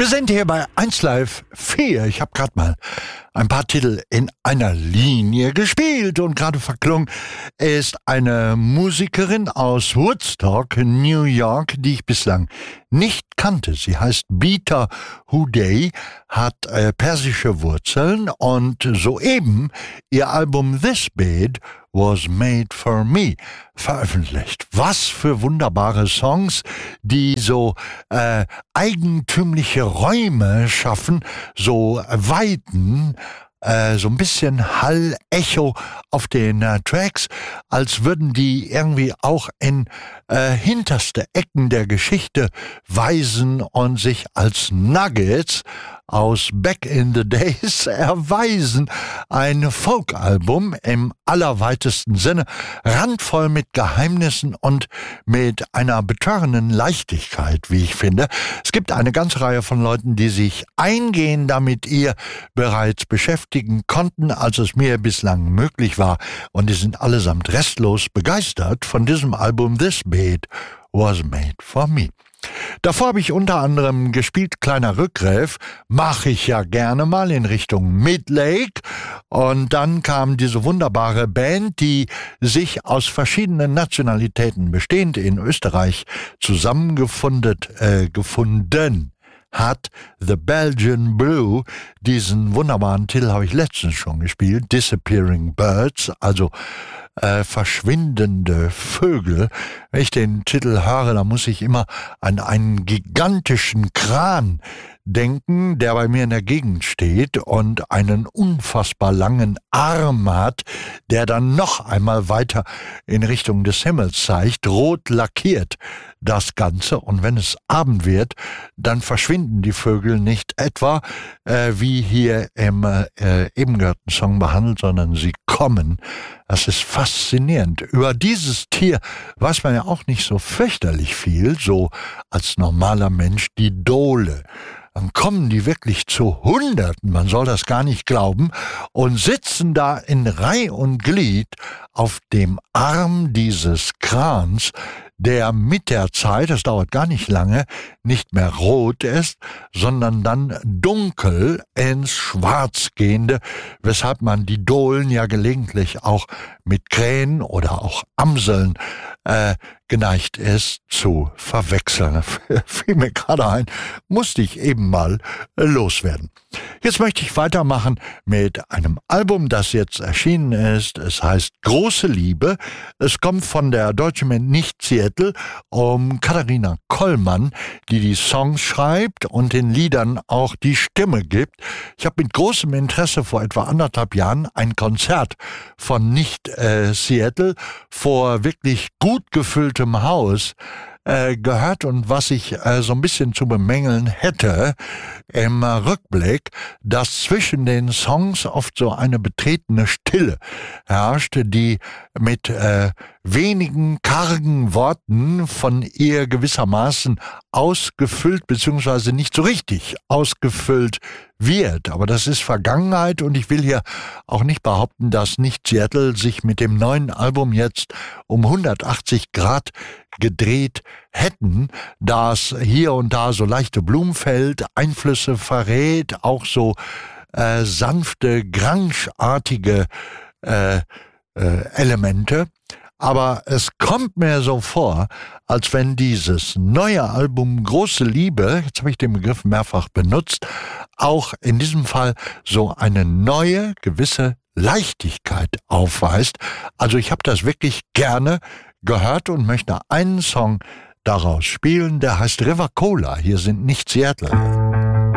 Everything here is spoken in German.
Wir sind hier bei 1Live 4. Ich habe gerade mal ein paar Titel in einer Linie gespielt und gerade verklungen ist eine Musikerin aus Woodstock, New York, die ich bislang nicht kannte. Sie heißt Bita Houday, hat persische Wurzeln und soeben ihr Album This Bed Was Made for Me veröffentlicht. Was für wunderbare Songs, die so eigentümliche Räume schaffen, so Weiten, so ein bisschen Hall-Echo auf den Tracks, als würden die irgendwie auch in hinterste Ecken der Geschichte weisen und sich als Nuggets aus Back in the Days erweisen. Ein Folkalbum im allerweitesten Sinne, randvoll mit Geheimnissen und mit einer betörenden Leichtigkeit, wie ich finde. Es gibt eine ganze Reihe von Leuten, die sich eingehend damit ihr bereits beschäftigen konnten, als es mir bislang möglich war, und die sind allesamt restlos begeistert von diesem Album This Bed Was Made for Me. Davor habe ich unter anderem gespielt, kleiner Rückgriff, mache ich ja gerne mal in Richtung Midlake, und dann kam diese wunderbare Band, die sich aus verschiedenen Nationalitäten bestehend in Österreich zusammengefunden hat, The Belgian Blue. Diesen wunderbaren Titel habe ich letztens schon gespielt, Disappearing Birds, also verschwindende Vögel. Wenn ich den Titel höre, dann muss ich immer an einen gigantischen Kran denken, der bei mir in der Gegend steht und einen unfassbar langen Arm hat, der dann noch einmal weiter in Richtung des Himmels zeigt, rot lackiert das Ganze, und wenn es Abend wird, dann verschwinden die Vögel nicht etwa, wie hier im eben gehörten Song behandelt, sondern sie kommen. Das ist faszinierend. Über dieses Tier weiß man ja auch nicht so fürchterlich viel, so als normaler Mensch, die Dole. Dann kommen die wirklich zu Hunderten, man soll das gar nicht glauben, und sitzen da in Reih und Glied auf dem Arm dieses Krans, der mit der Zeit, das dauert gar nicht lange, nicht mehr rot ist, sondern dann dunkel ins Schwarz gehende, weshalb man die Dohlen ja gelegentlich auch mit Krähen oder auch Amseln geneigt ist zu verwechseln. Fiel mir gerade ein, musste ich eben mal loswerden. Jetzt möchte ich weitermachen mit einem Album, das jetzt erschienen ist. Es heißt Große Liebe. Es kommt von der deutschen Band Nicht Seattle um Katharina Kollmann, die die Songs schreibt und den Liedern auch die Stimme gibt. Ich habe mit großem Interesse vor etwa 1,5 Jahren ein Konzert von Nicht Seattle vor wirklich gut gefülltem Haus gehört, und was ich so ein bisschen zu bemängeln hätte im Rückblick, dass zwischen den Songs oft so eine betretene Stille herrscht, die mit wenigen kargen Worten von ihr gewissermaßen ausgefüllt bzw. nicht so richtig ausgefüllt wird. Aber das ist Vergangenheit, und ich will hier auch nicht behaupten, dass Nicht Seattle sich mit dem neuen Album jetzt um 180 Grad gedreht hätten, da es hier und da so leichte Blumfeld-Einflüsse verrät, auch so sanfte, grunge-artige Elemente. Aber es kommt mir so vor, als wenn dieses neue Album Große Liebe, jetzt habe ich den Begriff mehrfach benutzt, auch in diesem Fall so eine neue, gewisse Leichtigkeit aufweist. Also ich habe das wirklich gerne gehört und möchte einen Song daraus spielen, der heißt River Cola. Hier sind Nicht Seattle.